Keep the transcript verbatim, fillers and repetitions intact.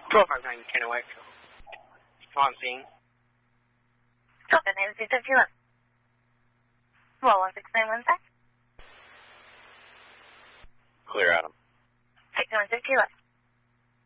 twelve five nine ten oh eight. On scene. Drop in there, six two one. Well, one six nine one six. Clear, Adam. six one six two one.